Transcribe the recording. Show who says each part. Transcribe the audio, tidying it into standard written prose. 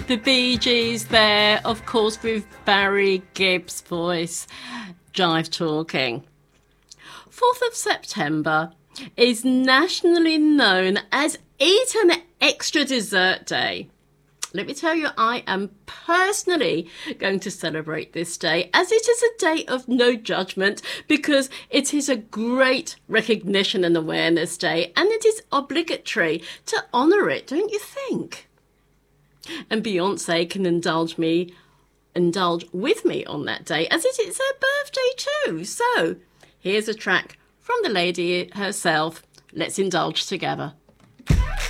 Speaker 1: The Bee Gees there, of course, with Barry Gibb's voice, Jive Talking. 4th of September is nationally known as Eat an Extra Dessert Day. Let me tell you, I am personally going to celebrate this day, as it is a day of no judgment, because it is a great recognition and awareness day, and it is obligatory to honour it, don't you think? And Beyonce can indulge with me on that day, as it is her birthday too. So here's a track from the lady herself. Let's indulge together.